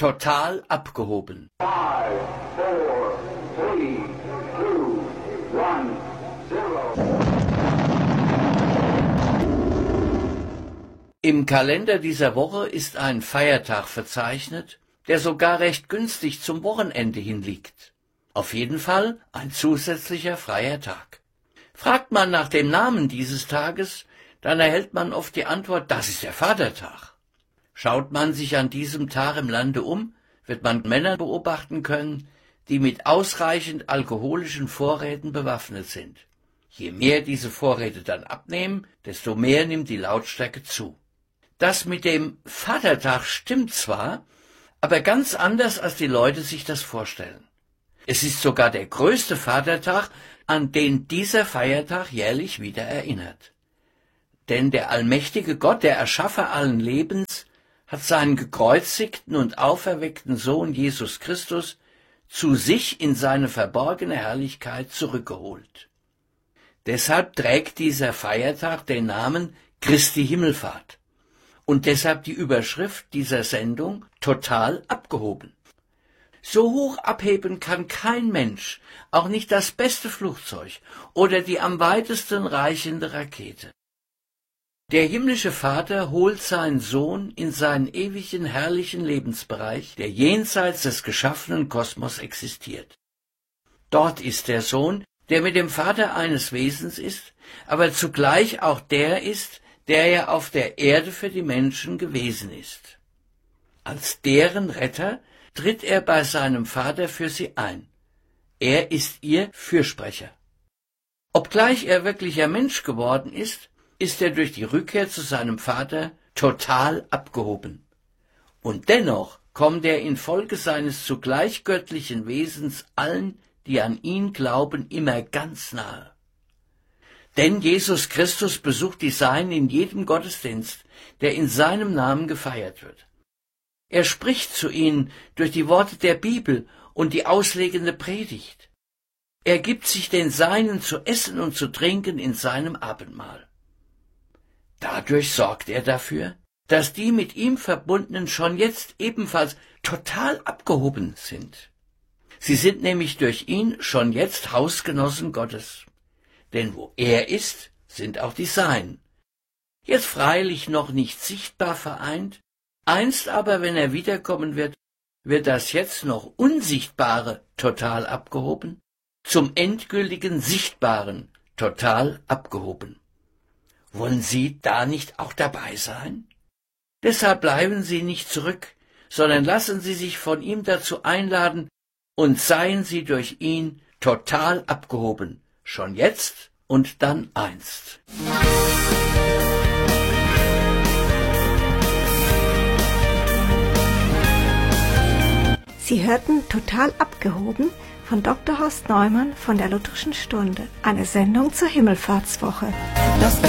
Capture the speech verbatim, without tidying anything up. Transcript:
Total abgehoben. Five, four, three, two, one, zero. Im Kalender dieser Woche ist ein Feiertag verzeichnet, der sogar recht günstig zum Wochenende hinliegt. Auf jeden Fall ein zusätzlicher freier Tag. Fragt man nach dem Namen dieses Tages, dann erhält man oft die Antwort, das ist der Vatertag. Schaut man sich an diesem Tag im Lande um, wird man Männer beobachten können, die mit ausreichend alkoholischen Vorräten bewaffnet sind. Je mehr diese Vorräte dann abnehmen, desto mehr nimmt die Lautstärke zu. Das mit dem Vatertag stimmt zwar, aber ganz anders, als die Leute sich das vorstellen. Es ist sogar der größte Vatertag, an den dieser Feiertag jährlich wieder erinnert. Denn der allmächtige Gott, der Erschaffer allen Lebens, hat seinen gekreuzigten und auferweckten Sohn Jesus Christus zu sich in seine verborgene Herrlichkeit zurückgeholt. Deshalb trägt dieser Feiertag den Namen Christi Himmelfahrt und deshalb die Überschrift dieser Sendung total abgehoben. So hoch abheben kann kein Mensch, auch nicht das beste Flugzeug oder die am weitesten reichende Rakete. Der himmlische Vater holt seinen Sohn in seinen ewigen, herrlichen Lebensbereich, der jenseits des geschaffenen Kosmos existiert. Dort ist der Sohn, der mit dem Vater eines Wesens ist, aber zugleich auch der ist, der ja auf der Erde für die Menschen gewesen ist. Als deren Retter tritt er bei seinem Vater für sie ein. Er ist ihr Fürsprecher. Obgleich er wirklicher Mensch geworden ist, ist er durch die Rückkehr zu seinem Vater total abgehoben. Und dennoch kommt er infolge seines zugleich göttlichen Wesens allen, die an ihn glauben, immer ganz nahe. Denn Jesus Christus besucht die Seinen in jedem Gottesdienst, der in seinem Namen gefeiert wird. Er spricht zu ihnen durch die Worte der Bibel und die auslegende Predigt. Er gibt sich den Seinen zu essen und zu trinken in seinem Abendmahl. Dadurch sorgt er dafür, dass die mit ihm Verbundenen schon jetzt ebenfalls total abgehoben sind. Sie sind nämlich durch ihn schon jetzt Hausgenossen Gottes. Denn wo er ist, sind auch die Seinen. Jetzt freilich noch nicht sichtbar vereint, einst aber, wenn er wiederkommen wird, wird das jetzt noch Unsichtbare total abgehoben, zum endgültigen Sichtbaren total abgehoben. Wollen Sie da nicht auch dabei sein? Deshalb bleiben Sie nicht zurück, sondern lassen Sie sich von ihm dazu einladen und seien Sie durch ihn total abgehoben, schon jetzt und dann einst. Sie hörten Total abgehoben von Doktor Horst Neumann von der Lutherischen Stunde, eine Sendung zur Himmelfahrtswoche. Das